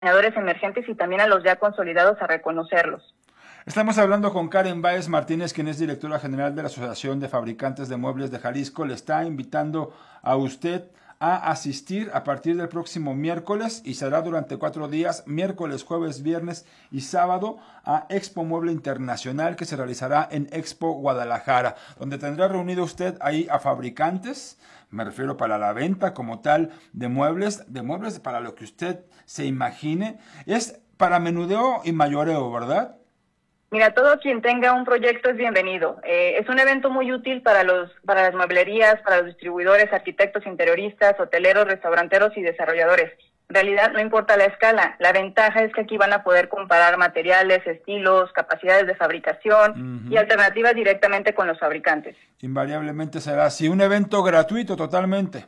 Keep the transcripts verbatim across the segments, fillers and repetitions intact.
diseñadores emergentes y también a los ya consolidados a reconocerlos. Estamos hablando con Karen Báez Martínez, quien es directora general de la Asociación de Fabricantes de Muebles de Jalisco. Le está invitando a usted a asistir a partir del próximo miércoles y será durante cuatro días, miércoles, jueves, viernes y sábado, a Expo Mueble Internacional, que se realizará en Expo Guadalajara, donde tendrá reunido usted ahí a fabricantes, me refiero para la venta como tal de muebles, de muebles para lo que usted se imagine. Es para menudeo y mayoreo, ¿verdad? Mira, todo quien tenga un proyecto es bienvenido. Eh, es un evento muy útil para los, para las mueblerías, para los distribuidores, arquitectos, interioristas, hoteleros, restauranteros y desarrolladores. En realidad no importa la escala. La ventaja es que aquí van a poder comparar materiales, estilos, capacidades de fabricación uh-huh. y alternativas directamente con los fabricantes. Invariablemente será así. Un evento gratuito totalmente.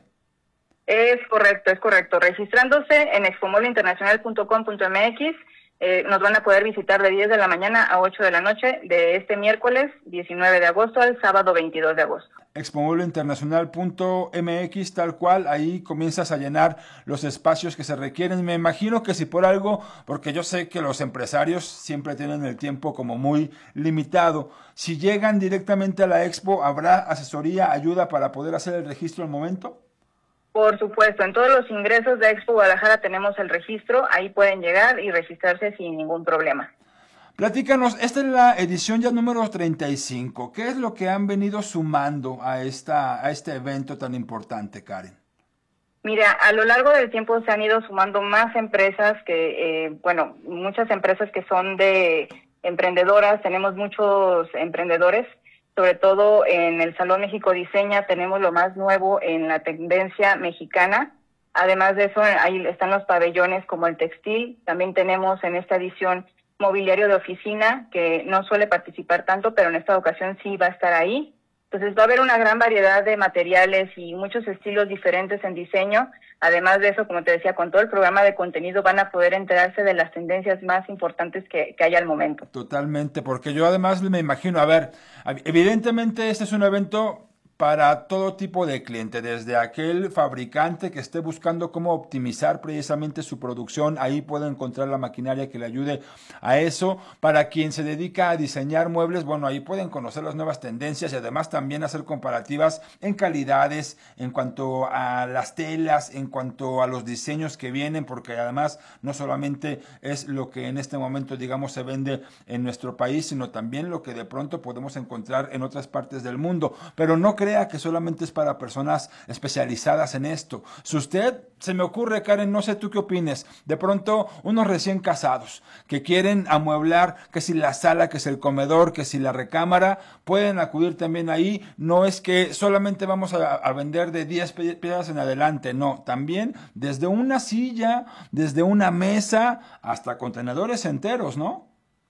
Es correcto, es correcto. Registrándose en expo mueble internacional punto com punto m x. Eh, nos van a poder visitar de diez de la mañana a ocho de la noche de este miércoles diecinueve de agosto al sábado veintidós de agosto. expo mueble internacional punto m x, tal cual, ahí comienzas a llenar los espacios que se requieren. Me imagino que si por algo, porque yo sé que los empresarios siempre tienen el tiempo como muy limitado, si llegan directamente a la expo, ¿habrá asesoría, ayuda para poder hacer el registro al momento? Por supuesto, en todos los ingresos de Expo Guadalajara tenemos el registro, ahí pueden llegar y registrarse sin ningún problema. Platícanos, esta es la edición ya número treinta y cinco. ¿Qué es lo que han venido sumando a, esta, a este evento tan importante, Karen? Mira, a lo largo del tiempo se han ido sumando más empresas que, eh, bueno, muchas empresas que son de emprendedoras, tenemos muchos emprendedores. Sobre todo en el Salón México Diseña tenemos lo más nuevo en la tendencia mexicana. Además de eso, ahí están los pabellones como el textil. También tenemos en esta edición mobiliario de oficina, que no suele participar tanto, pero en esta ocasión sí va a estar ahí. Entonces va a haber una gran variedad de materiales y muchos estilos diferentes en diseño. Además de eso, como te decía, con todo el programa de contenido van a poder enterarse de las tendencias más importantes que, que hay al momento. Totalmente, porque yo además me imagino, a ver, evidentemente este es un evento para todo tipo de cliente, desde aquel fabricante que esté buscando cómo optimizar precisamente su producción, ahí puede encontrar la maquinaria que le ayude a eso. Para quien se dedica a diseñar muebles, bueno, ahí pueden conocer las nuevas tendencias y además también hacer comparativas en calidades, en cuanto a las telas, en cuanto a los diseños que vienen, porque además no solamente es lo que en este momento, digamos, se vende en nuestro país, sino también lo que de pronto podemos encontrar en otras partes del mundo. Pero no crea que solamente es para personas especializadas en esto. Si usted, se me ocurre, Karen, no sé tú qué opines, de pronto unos recién casados que quieren amueblar, que si la sala, que si el comedor, que si la recámara, pueden acudir también ahí. No es que solamente vamos a, a vender de diez piezas en adelante, no, también desde una silla, desde una mesa, hasta contenedores enteros, ¿no?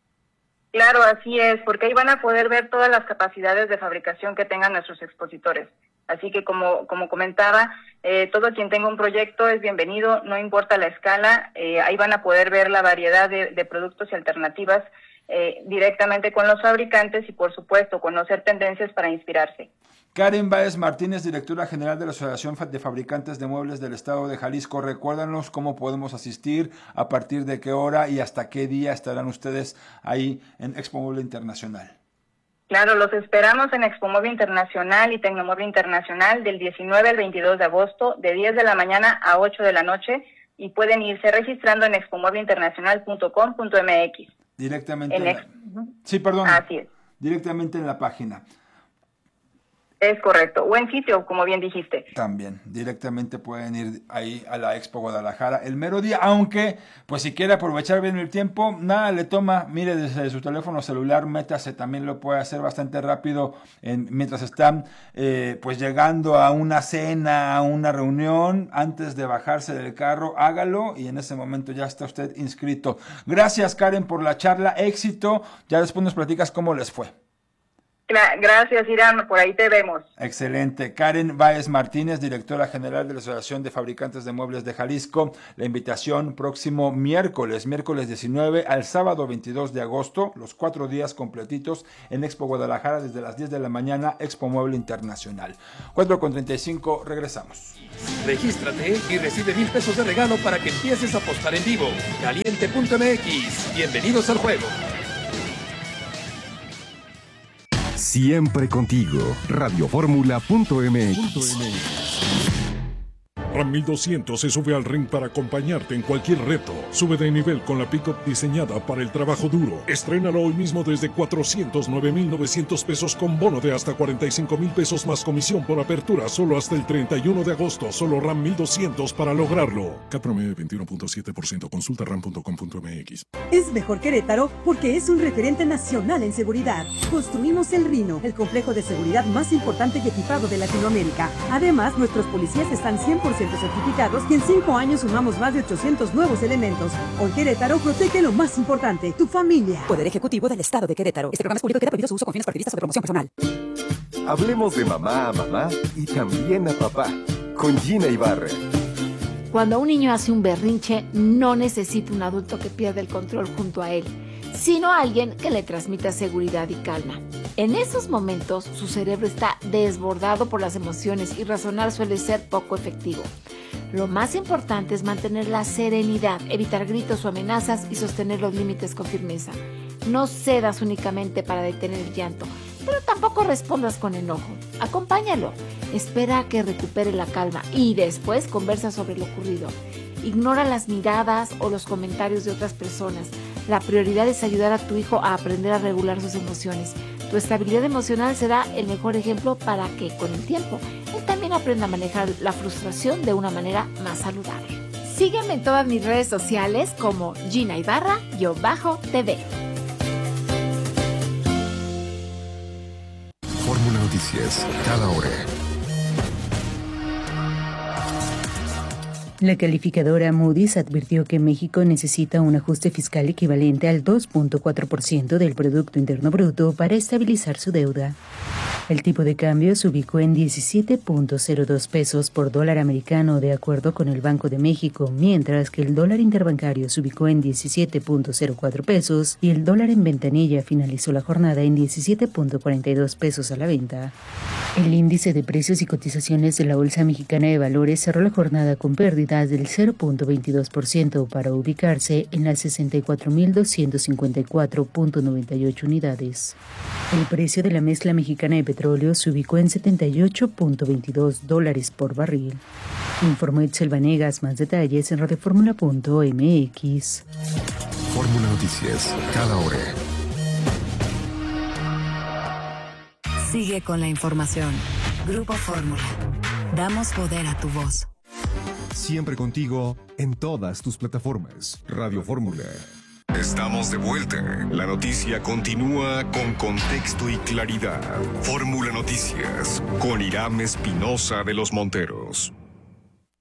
Claro, así es, porque ahí van a poder ver todas las capacidades de fabricación que tengan nuestros expositores. Así que como como comentaba, eh, todo quien tenga un proyecto es bienvenido, no importa la escala, eh, ahí van a poder ver la variedad de, de productos y alternativas eh, directamente con los fabricantes y por supuesto conocer tendencias para inspirarse. Karen Báez Martínez, directora general de la Asociación de Fabricantes de Muebles del Estado de Jalisco. Recuérdanos cómo podemos asistir, a partir de qué hora y hasta qué día estarán ustedes ahí en Expo Mueble Internacional. Claro, los esperamos en Expo Mueble Internacional y Tecnomueble Internacional del diecinueve al veintidós de agosto, de diez de la mañana a ocho de la noche, y pueden irse registrando en expo mueble internacional punto com punto m x. Directamente en, en la... ex... Sí, perdón. Así es. Directamente en la página. Es correcto, buen sitio, como bien dijiste. También, directamente pueden ir ahí a la Expo Guadalajara el mero día, aunque, pues si quiere aprovechar bien el tiempo, nada le toma, mire desde su teléfono celular, métase, también lo puede hacer bastante rápido en, mientras están eh, pues llegando a una cena, a una reunión, antes de bajarse del carro, hágalo y en ese momento ya está usted inscrito. Gracias, Karen, por la charla, éxito, ya después nos platicas cómo les fue. Gracias, Irán, por ahí te vemos. Excelente. Karen Báez Martínez, directora general de la Asociación de Fabricantes de Muebles de Jalisco. La invitación próximo miércoles, miércoles diecinueve al sábado veintidós de agosto, los cuatro días completitos en Expo Guadalajara desde las diez de la mañana, Expo Mueble Internacional. cuatro con treinta y cinco, regresamos. Regístrate y recibe mil pesos de regalo para que empieces a apostar en vivo. Caliente punto m x. Bienvenidos al juego. Siempre contigo. Radio Fórmula punto m x. Ram mil doscientos se sube al ring para acompañarte en cualquier reto. Sube de nivel con la pick-up diseñada para el trabajo duro. Estrénalo hoy mismo desde cuatrocientos nueve mil novecientos pesos con bono de hasta cuarenta y cinco mil pesos más comisión por apertura solo hasta el treinta y uno de agosto. Solo Ram mil doscientos para lograrlo. C A T promedio veintiuno punto siete por ciento. Consulta ram punto com punto m x. Es mejor Querétaro porque es un referente nacional en seguridad. Construimos el Rino, el complejo de seguridad más importante y equipado de Latinoamérica. Además, nuestros policías están cien por ciento certificados y en cinco años sumamos más de ochocientos nuevos elementos. Hoy Querétaro protege lo más importante, tu familia. Poder Ejecutivo del Estado de Querétaro. Este programa es público y queda prohibido su uso con fines partidistas o de promoción personal. Hablemos de mamá a mamá y también a papá con Gina Ibarra. Cuando un niño hace un berrinche, no necesita un adulto que pierda el control junto a él, sino alguien que le transmita seguridad y calma. En esos momentos, su cerebro está desbordado por las emociones y razonar suele ser poco efectivo. Lo más importante es mantener la serenidad, evitar gritos o amenazas y sostener los límites con firmeza. No cedas únicamente para detener el llanto, pero tampoco respondas con enojo. Acompáñalo, espera a que recupere la calma y después conversa sobre lo ocurrido. Ignora las miradas o los comentarios de otras personas. La prioridad es ayudar a tu hijo a aprender a regular sus emociones. Tu estabilidad emocional será el mejor ejemplo para que, con el tiempo, él también aprenda a manejar la frustración de una manera más saludable. Sígueme en todas mis redes sociales como Gina Ibarra-T V. Fórmula Noticias, cada hora. La calificadora Moody's advirtió que México necesita un ajuste fiscal equivalente al dos punto cuatro por ciento del Producto Interno Bruto para estabilizar su deuda. El tipo de cambio se ubicó en diecisiete punto cero dos pesos por dólar americano, de acuerdo con el Banco de México, mientras que el dólar interbancario se ubicó en diecisiete punto cero cuatro pesos y el dólar en ventanilla finalizó la jornada en diecisiete punto cuarenta y dos pesos a la venta. El índice de precios y cotizaciones de la Bolsa Mexicana de Valores cerró la jornada con pérdidas del cero punto veintidós por ciento para ubicarse en las sesenta y cuatro mil doscientos cincuenta y cuatro punto noventa y ocho unidades. El precio de la mezcla mexicana de petróleo se ubicó en setenta y ocho punto veintidós dólares por barril. Informó Itzel Vanegas. Más detalles en radio fórmula punto m x. Fórmula Noticias, cada hora. Sigue con la información. Grupo Fórmula. Damos poder a tu voz. Siempre contigo en todas tus plataformas. Radio Fórmula. Estamos de vuelta. La noticia continúa con contexto y claridad. Fórmula Noticias con Irán Espinosa de los Monteros.